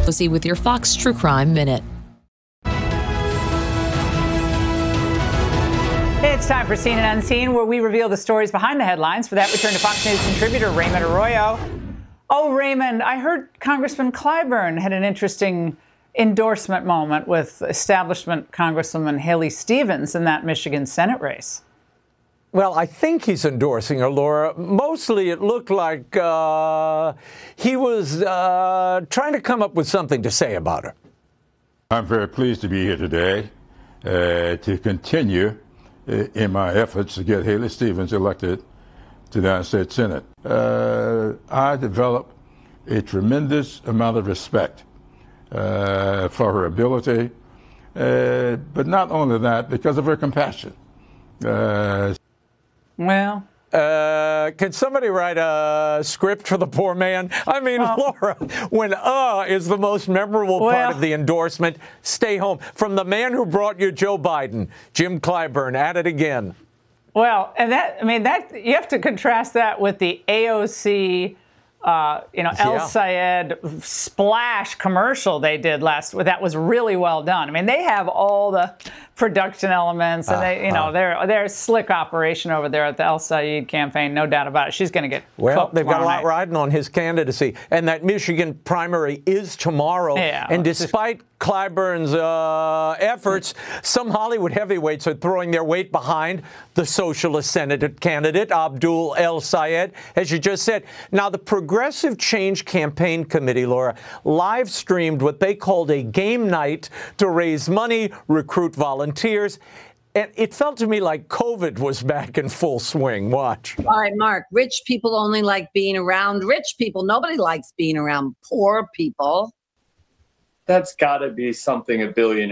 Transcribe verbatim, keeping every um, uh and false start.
See with your Fox True Crime Minute. It's time for Seen and Unseen, where we reveal the stories behind the headlines. For that, we turn to Fox News contributor Raymond Arroyo. Oh, Raymond, I heard Congressman Clyburn had an interesting endorsement moment with establishment Congresswoman Haley Stevens in that Michigan Senate race. Well, I think he's endorsing her, Laura. Mostly it looked like uh, he was uh, trying to come up with something to say about her. I'm very pleased to be here today uh, to continue uh, in my efforts to get Haley Stevens elected to the United States Senate. Uh, I developed a tremendous amount of respect uh, for her ability, uh, but not only that, because of her compassion. Uh, Well, uh, can somebody write a script for the poor man? I mean, well, Laura, when uh is the most memorable well, part of the endorsement, stay home. From the man who brought you Joe Biden, Jim Clyburn, at it again. Well, and that, I mean, that you have to contrast that with the A O C, uh, you know, El Yeah. Sayed splash commercial they did last. That was really well done. I mean, they have all the production elements, and they, you know, Uh-huh. they're they're a slick operation over there at the El Sayed campaign, no doubt about it. She's going to get Well, cooked they've got a lot tomorrow night. riding on his candidacy, and that Michigan primary is tomorrow. Yeah, and it's just- despite Clyburn's uh, efforts, some Hollywood heavyweights are throwing their weight behind the socialist Senate candidate, Abdul El Sayed, as you just said. Now, the Progressive Change Campaign Committee, Laura, live streamed what they called a game night to raise money, recruit volunteers. And it felt to me like COVID was back in full swing. Watch. All right, Mark, rich people only like being around rich people. Nobody likes being around poor people. That's got to be something a billionaire